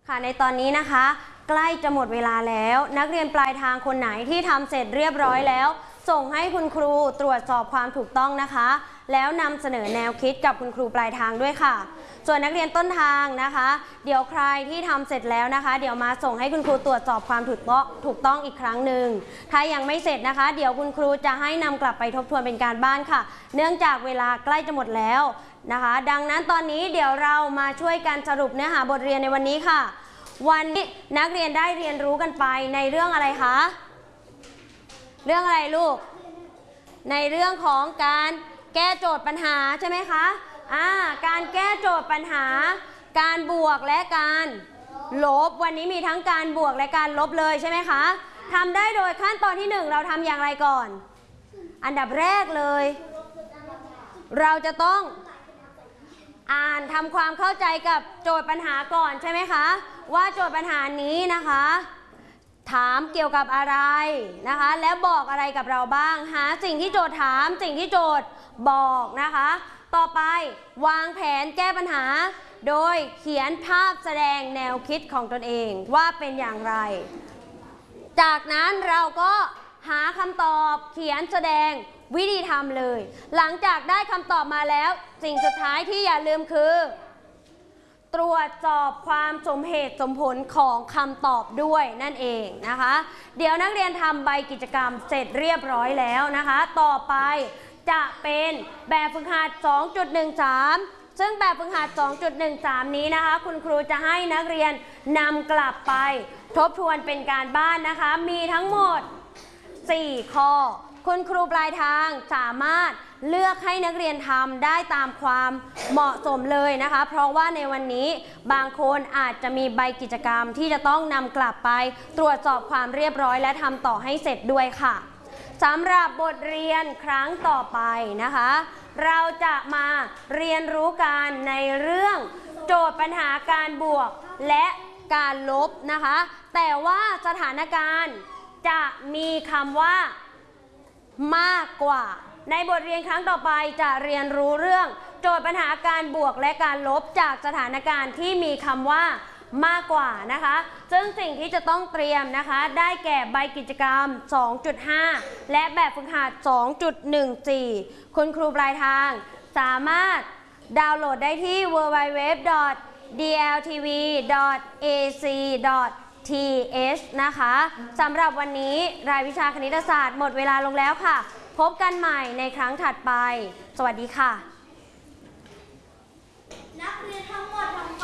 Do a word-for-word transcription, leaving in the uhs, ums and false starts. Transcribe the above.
ค่ะในตอนนี้นะคะใกล้จะหมดเวลาแล้วนักเรียนปลายทางคนไหนที่ทำเสร็จเรียบร้อยแล้วส่งให้คุณครูตรวจสอบความถูกต้องนะคะแล้วนำเสนอแนวคิดกับคุณครูปลายทางด้วยค่ะส่วนนักเรียนต้นทางนะคะเดี๋ยวใครที่ทำเสร็จแล้วนะคะเดี๋ยวมาส่งให้คุณครูตรวจสอบความถูกต้องถูกต้องอีกครั้งหนึ่งถ้ายังไม่เสร็จนะคะเดี๋ยวคุณครูจะให้นำกลับไปทบทวนเป็นการบ้านค่ะเนื่องจากเวลาใกล้จะหมดแล้วนะคะดังนั้นตอนนี้เดี๋ยวเรามาช่วยกันสรุปเนื้อหาบทเรียนในวันนี้ค่ะวันนี้นักเรียนได้เรียนรู้กันไปในเรื่องอะไรคะเรื่องอะไรลูกในเรื่องของการแก้โจทย์ปัญหาใช่ไหมคะอ่าการแก้โจทย์ปัญหาการบวกและการลบวันนี้มีทั้งการบวกและการลบเลยใช่ไหมคะทำได้โดยขั้นตอนที่หนึ่งเราทำอย่างไรก่อนอันดับแรกเลยเราจะต้องอ่านทำความเข้าใจกับโจทย์ปัญหาก่อนใช่ไหมคะว่าโจทย์ปัญหานี้นะคะถามเกี่ยวกับอะไรนะคะและบอกอะไรกับเราบ้างหาสิ่งที่โจทย์ถามสิ่งที่โจทย์บอกนะคะต่อไปวางแผนแก้ปัญหาโดยเขียนภาพแสดงแนวคิดของตนเองว่าเป็นอย่างไรจากนั้นเราก็หาคำตอบเขียนแสดงวิธีทำเลยหลังจากได้คำตอบมาแล้วสิ่งสุดท้ายที่อย่าลืมคือตรวจสอบความสมเหตุสมผลของคำตอบด้วยนั่นเองนะคะเดี๋ยวนักเรียนทำใบกิจกรรมเสร็จเรียบร้อยแล้วนะคะต่อไปจะเป็นแบบฝึกหัด สองจุดหนึ่งสาม ซึ่งแบบฝึกหัด สองจุดหนึ่งสาม นี้นะคะคุณครูจะให้นักเรียนนำกลับไปทบทวนเป็นการบ้านนะคะมีทั้งหมดสี่ข้อคุณครูปลายทางสามารถเลือกให้นักเรียนทำได้ตามความเหมาะสมเลยนะคะเพราะว่าในวันนี้บางคนอาจจะมีใบกิจกรรมที่จะต้องนำกลับไปตรวจสอบความเรียบร้อยและทำต่อให้เสร็จด้วยค่ะสำหรับบทเรียนครั้งต่อไปนะคะเราจะมาเรียนรู้กันในเรื่องโจทย์ปัญหาการบวกและการลบนะคะแต่ว่าสถานการณ์จะมีคำว่ามากกว่าในบทเรียนครั้งต่อไปจะเรียนรู้เรื่องโจทย์ปัญหาการบวกและการลบจากสถานการณ์ที่มีคำว่ามากกว่านะคะซึ่งสิ่งที่จะต้องเตรียมนะคะได้แก่ใบกิจกรรม สองจุดห้า และแบบฝึกหัด สองจุดหนึ่งสี่ คุณครูปลายทางสามารถดาวน์โหลดได้ที่ ดับเบิลยู ดับเบิลยู ดับเบิลยู ดอท ดี แอล ที วี ดอท เอ ซี ดอท ที เอช นะคะสำหรับวันนี้รายวิชาคณิตศาสตร์หมดเวลาลงแล้วค่ะพบกันใหม่ในครั้งถัดไปสวัสดีค่ะนักเรียนทั้งหมด